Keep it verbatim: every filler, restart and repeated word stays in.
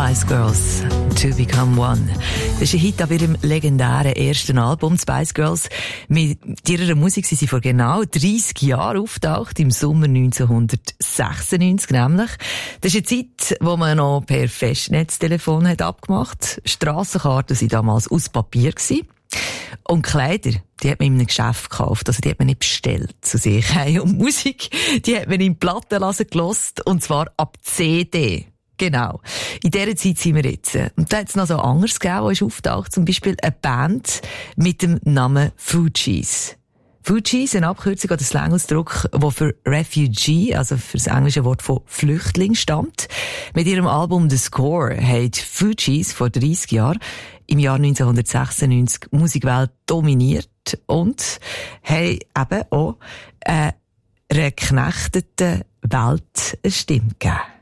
Spice Girls, To Become One. Das ist ein Hit auf ihrem legendären ersten Album, Spice Girls. Mit ihrer Musik sind sie vor genau dreissig Jahren auftaucht, im Sommer neunzehnhundertsechsundneunzig nämlich. Das ist eine Zeit, wo man noch per Festnetztelefon hat abgemacht. Strassenkarten waren damals aus Papier gewesen. Und Kleider, die hat man in einem Geschäft gekauft, also die hat man nicht bestellt zu sich. Und Musik, die hat man in Plattenladen gehört, und zwar ab C D. Genau. In dieser Zeit sind wir jetzt. Und da hat es noch so anderes gegeben, wo ist auftaucht, zum Beispiel eine Band mit dem Namen Fugees. Fugees, eine Abkürzung oder Slangausdruck, der für Refugee, also für das englische Wort von Flüchtling stammt. Mit ihrem Album The Score haben die Fugees vor dreissig Jahren im Jahr neunzehnhundertsechsundneunzig die Musikwelt dominiert und haben eben auch äh, einer geknechteten Welt eine Stimme gegeben.